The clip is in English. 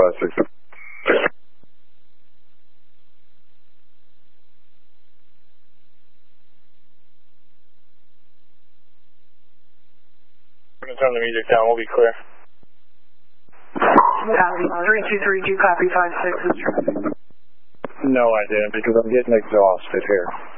556. We can turn the music down, we'll be clear. Copy, 3232, copy 56 is traffic. No, I didn't, because I'm getting exhausted here.